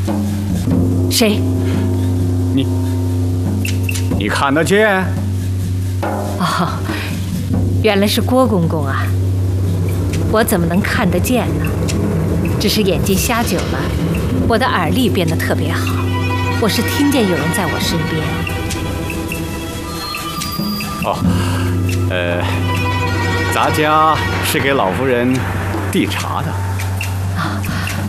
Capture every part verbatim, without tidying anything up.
谁？ 你，你看得见？ 哦，原来是郭公公啊！我怎么能看得见呢？只是眼睛瞎久了，我的耳力变得特别好，我是听见有人在我身边。 哦，呃，咱家是给老夫人递茶的。 啊，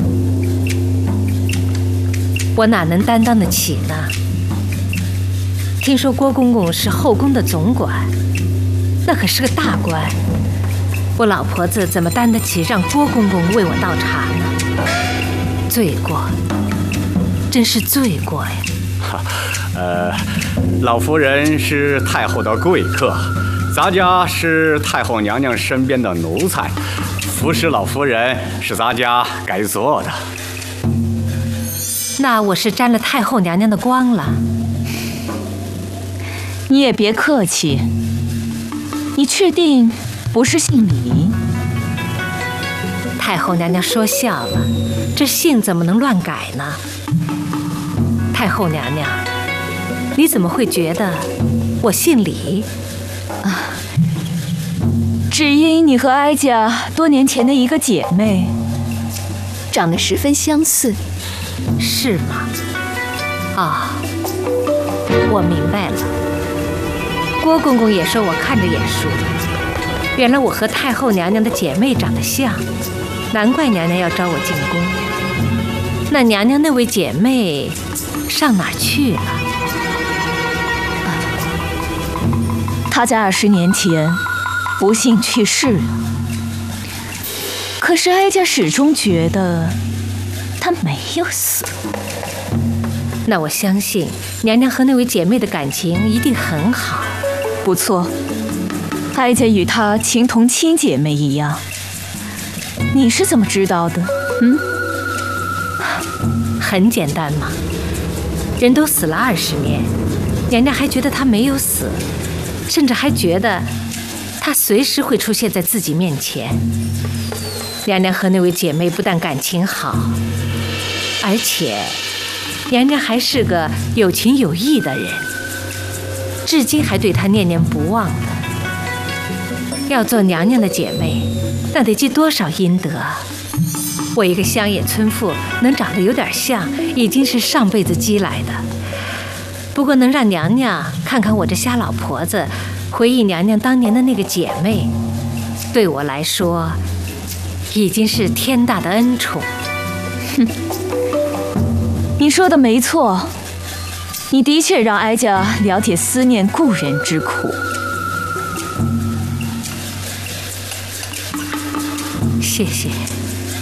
我哪能担当得起呢？听说郭公公是后宫的总管，那可是个大官。我老婆子怎么担得起让郭公公为我倒茶呢？罪过，真是罪过呀！ 哈，呃，老夫人是太后的贵客，咱家是太后娘娘身边的奴才，服侍老夫人是咱家该做的。 那我是沾了太后娘娘的光了。 你也别客气，你确定不是姓李？ 太后娘娘说笑了，这姓怎么能乱改呢？太后娘娘，你怎么会觉得我姓李？ 啊，只因你和哀家多年前的一个姐妹， 长得十分相似。 是吗？啊，我明白了。郭公公也说我看着眼熟，原来我和太后娘娘的姐妹长得像，难怪娘娘要招我进宫。那娘娘那位姐妹上哪儿去了？ 她在二十年前不幸去世了。可是哀家始终觉得她没有死。 那我相信娘娘和那位姐妹的感情一定很好。 不错，哀家与她情同亲姐妹一样。你是怎么知道的？嗯， 很简单嘛，人都死了二十年，娘娘还觉得她没有死，甚至还觉得她随时会出现在自己面前。娘娘和那位姐妹不但感情好，而且娘娘还是个有情有义的人，至今还对她念念不忘的。要做娘娘的姐妹，那得积多少阴德啊！我一个乡野村妇能长得有点像，已经是上辈子积来的。不过能让娘娘看看我这瞎老婆子，回忆娘娘当年的那个姐妹，对我来说已经是天大的恩宠。 哼，你说的没错，你的确让哀家了解思念故人之苦。 谢谢。